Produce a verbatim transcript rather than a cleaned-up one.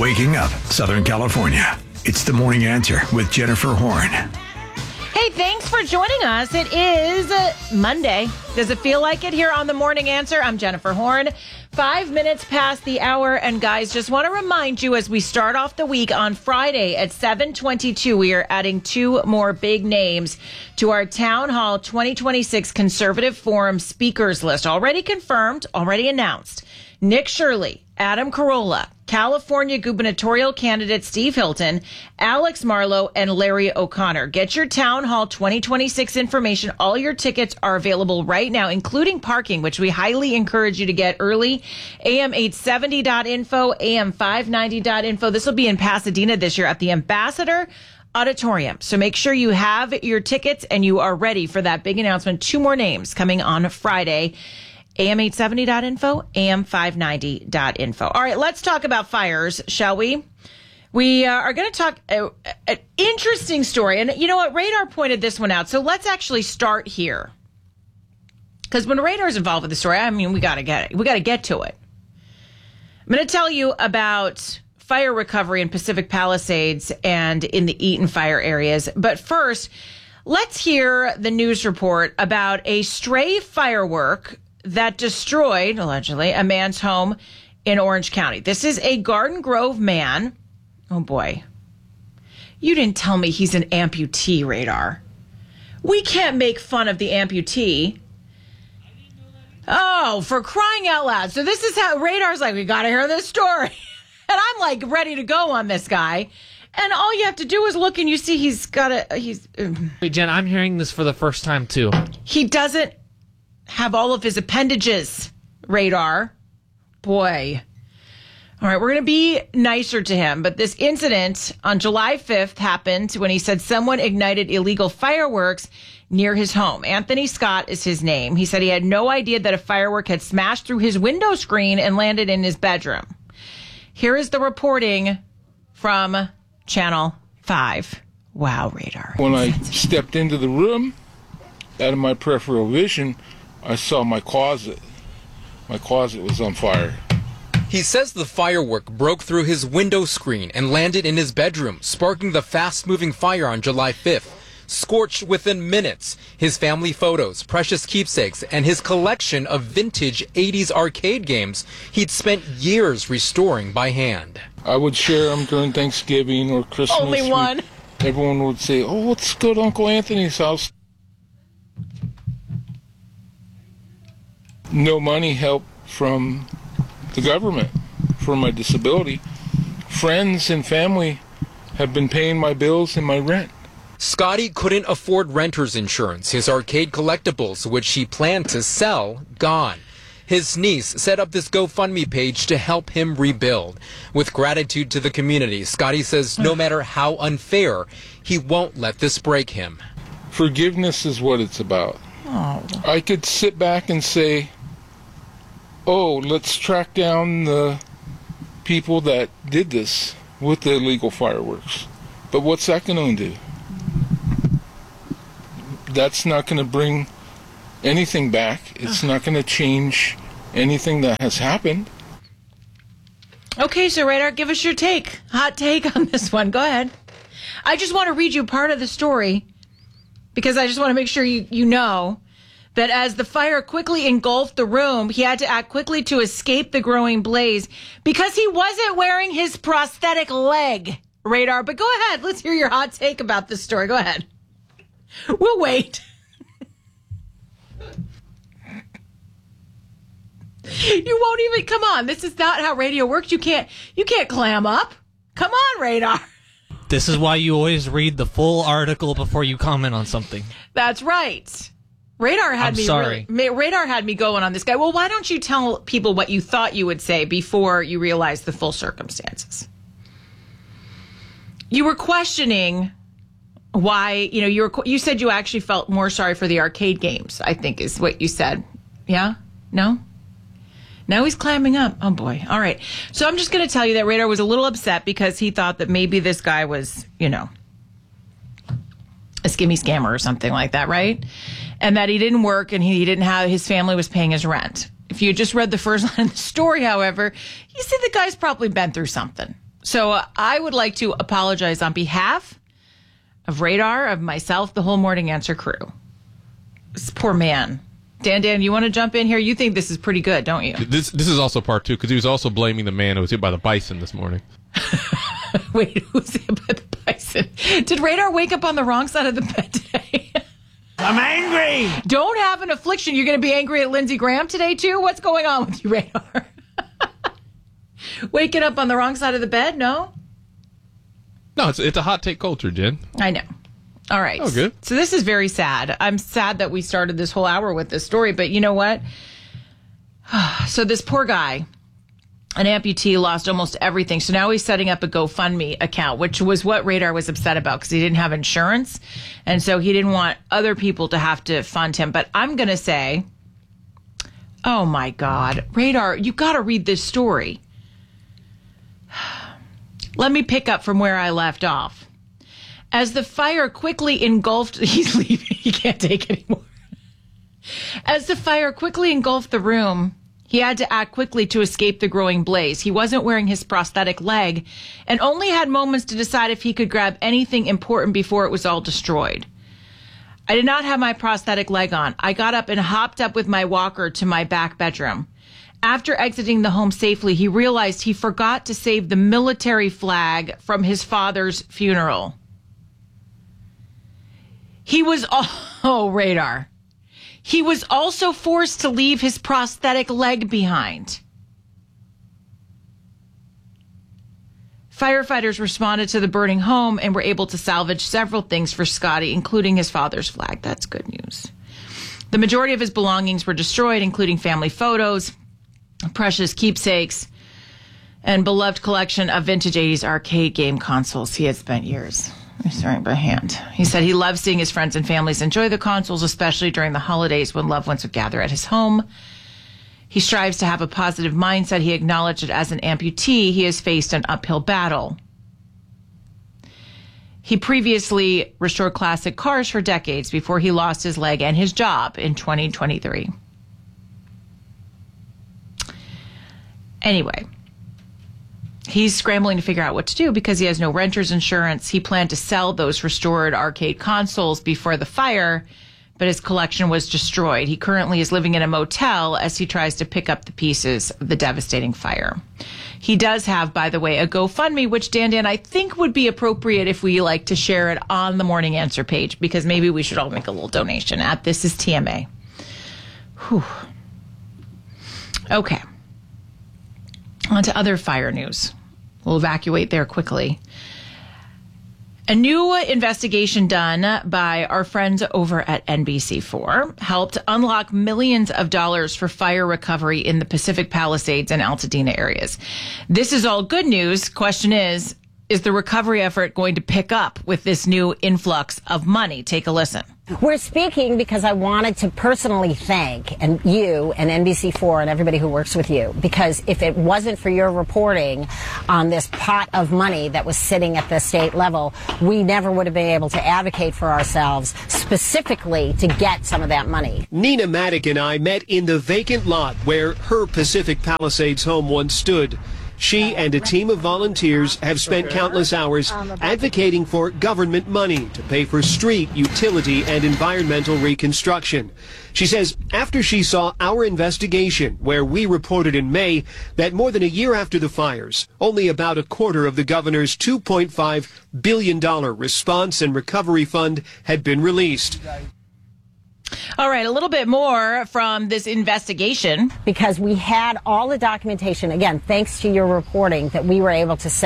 Waking up Southern California. It's the Morning Answer with Jennifer Horn. Hey, thanks for joining us. It is uh, Monday. Does it feel like it here on the Morning Answer? I'm Jennifer Horn. Five minutes past the hour. And guys, just want to remind you as we start off the week on Friday at seven twenty-two, we are adding two more big names to our Town Hall twenty twenty-six Conservative Forum speakers list. Already confirmed, already announced. Nick Shirley, Adam Carolla, California gubernatorial candidate Steve Hilton, Alex Marlow, and Larry O'Connor. Get your Town Hall twenty twenty-six information. All your tickets are available right now, including parking, which we highly encourage you to get early. A M eight seventy dot info, A M five ninety dot info. This will be in Pasadena this year at the Ambassador Auditorium. So make sure you have your tickets and you are ready for that big announcement. Two more names coming on Friday. A M eight seventy dot info, A M five ninety dot info. All right, let's talk about fires, shall we? We uh, are going to talk uh, an interesting story. And you know what? Radar pointed this one out. So let's actually start here. Because when Radar is involved with the story, I mean, we got to get it. We got to get to it. I'm going to tell you about fire recovery in Pacific Palisades and in the Eaton fire areas. But first, let's hear the news report about a stray firework that destroyed, allegedly, a man's home in Orange County. This is a Garden Grove man. Oh, boy. You didn't tell me he's an amputee, Radar. We can't make fun of the amputee. Oh, for crying out loud. So this is how Radar's like, we got to hear this story. And I'm like ready to go on this guy. And all you have to do is look and you see he's got a, he's. Wait, Jen, I'm hearing this for the first time, too. He doesn't have all of his appendages, Radar. Boy. All right, we're going to be nicer to him. But this incident on July fifth happened when he said someone ignited illegal fireworks near his home. Anthony Scott is his name. He said he had no idea that a firework had smashed through his window screen and landed in his bedroom. Here is the reporting from Channel five. Wow, Radar. When I stepped into the room, out of my peripheral vision, I saw my closet. My closet was on fire. He says the firework broke through his window screen and landed in his bedroom, sparking the fast-moving fire on July fifth. Scorched within minutes, his family photos, precious keepsakes, and his collection of vintage eighties arcade games he'd spent years restoring by hand. I would share them during Thanksgiving or Christmas. Only one. We, everyone would say, oh, let's go to Uncle Anthony's house. No money help from the government for my disability. Friends and family have been paying my bills and my rent. Scotty couldn't afford renter's insurance. His arcade collectibles, which he planned to sell, gone. His niece set up this GoFundMe page to help him rebuild. With gratitude to the community, Scotty says no matter how unfair, he won't let this break him. Forgiveness is what it's about. Oh. I could sit back and say, oh, let's track down the people that did this with the illegal fireworks. But what's that going to do? That's not going to bring anything back. It's not going to change anything that has happened. Okay, so Radar, give us your take. Hot take on this one. Go ahead. I just want to read you part of the story because I just want to make sure you, you know that as the fire quickly engulfed the room, he had to act quickly to escape the growing blaze because he wasn't wearing his prosthetic leg, Radar. But go ahead. Let's hear your hot take about this story. Go ahead. We'll wait. You won't even, come on. This is not how radio works. You can't, you can't clam up. Come on, Radar. This is why you always read the full article before you comment on something. That's right. Radar had I'm me sorry. Really, Radar had me going on this guy. Well, why don't you tell people what you thought you would say before you realized the full circumstances? You were questioning why, you know, you were, you said you actually felt more sorry for the arcade games, I think is what you said. Yeah? No? Now he's clamming up. Oh, boy. All right. So I'm just going to tell you that Radar was a little upset because he thought that maybe this guy was, you know, a skimmy scammer or something like that, right? And that he didn't work and he didn't have, his family was paying his rent. If you just read the first line of the story, however, you see the guy's probably been through something. So uh, I would like to apologize on behalf of Radar, of myself, the whole Morning Answer crew. This poor man. Dan, Dan, you want to jump in here? You think this is pretty good, don't you? This this is also part two, because he was also blaming the man who was hit by the bison this morning. Wait, who's hit by the bison? Did Radar wake up on the wrong side of the bed today? I'm angry. Don't have an affliction. You're going to be angry at Lindsey Graham today, too? What's going on with you, Radar? Waking up on the wrong side of the bed? No? No, it's it's a hot take culture, Jen. I know. All right. Oh, good. So this is very sad. I'm sad that we started this whole hour with this story, but you know what? So this poor guy, an amputee, lost almost everything. So now he's setting up a GoFundMe account, which was what Radar was upset about because he didn't have insurance. And so he didn't want other people to have to fund him. But I'm going to say, oh my God, Radar, you got to read this story. Let me pick up from where I left off. As the fire quickly engulfed, he's leaving, he can't take it anymore. As the fire quickly engulfed the room, he had to act quickly to escape the growing blaze. He wasn't wearing his prosthetic leg and only had moments to decide if he could grab anything important before it was all destroyed. I did not have my prosthetic leg on. I got up and hopped up with my walker to my back bedroom. After exiting the home safely, he realized he forgot to save the military flag from his father's funeral. He was, oh, Radar. He was also forced to leave his prosthetic leg behind. Firefighters responded to the burning home and were able to salvage several things for Scotty, including his father's flag. That's good news. The majority of his belongings were destroyed, including family photos, precious keepsakes, and beloved collection of vintage eighties arcade game consoles he had spent years restoring by hand. He said he loves seeing his friends and families enjoy the consoles, especially during the holidays when loved ones would gather at his home. He strives to have a positive mindset. He acknowledged that as an amputee, he has faced an uphill battle. He previously restored classic cars for decades before he lost his leg and his job in twenty twenty-three. Anyway, he's scrambling to figure out what to do because he has no renter's insurance. He planned to sell those restored arcade consoles before the fire, but his collection was destroyed. He currently is living in a motel as he tries to pick up the pieces of the devastating fire. He does have, by the way, a GoFundMe, which Dan Dan, I think would be appropriate if we like to share it on the Morning Answer page, because maybe we should all make a little donation at This Is T M A. Whew. Okay. On to other fire news. We'll evacuate there quickly. A new investigation done by our friends over at N B C four helped unlock millions of dollars for fire recovery in the Pacific Palisades and Altadena areas. This is all good news. Question is, is the recovery effort going to pick up with this new influx of money? Take a listen. We're speaking because I wanted to personally thank and you and N B C four and everybody who works with you, because if it wasn't for your reporting on this pot of money that was sitting at the state level, we never would have been able to advocate for ourselves specifically to get some of that money. Nina Maddock and I met in the vacant lot where her Pacific Palisades home once stood. She and a team of volunteers have spent countless hours advocating for government money to pay for street, utility, and environmental reconstruction. She says after she saw our investigation, where we reported in May that more than a year after the fires, only about a quarter of the governor's two point five billion dollars response and recovery fund had been released. All right, a little bit more from this investigation. Because we had all the documentation, again, thanks to your reporting, that we were able to say